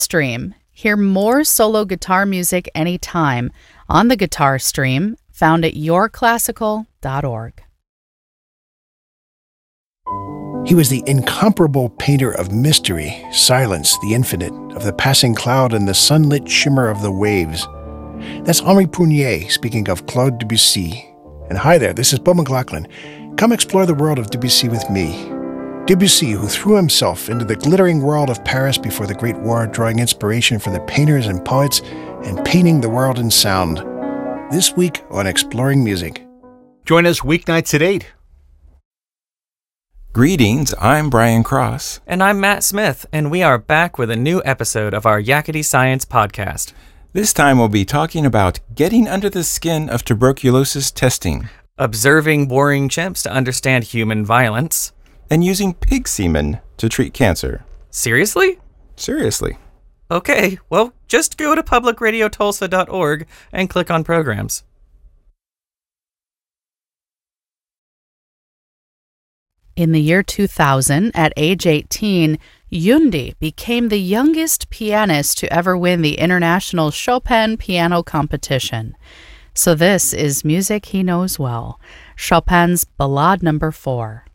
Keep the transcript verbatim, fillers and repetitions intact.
Stream. Hear more solo guitar music anytime on the Guitar Stream, found at your classical dot org. He was the incomparable painter of mystery, silence, the infinite, of the passing cloud and the sunlit shimmer of the waves. That's Henri Prunier speaking of Claude Debussy. And hi there, this is Beau McLaughlin. Come explore the world of Debussy with me. Debussy, who threw himself into the glittering world of Paris before the Great War, drawing inspiration from the painters and poets and painting the world in sound. This week on Exploring Music. Join us weeknights at eight. Greetings, I'm Brian Cross. And I'm Matt Smith, and we are back with a new episode of our Yakety Science podcast. This time we'll be talking about getting under the skin of tuberculosis testing, observing boring chimps to understand human violence, and using pig semen to treat cancer. Seriously? Seriously. Okay, well, just go to public radio tulsa dot org and click on programs. In the year two thousand, at age eighteen, Yundi became the youngest pianist to ever win the International Chopin Piano Competition. So this is music he knows well, Chopin's Ballade Number four.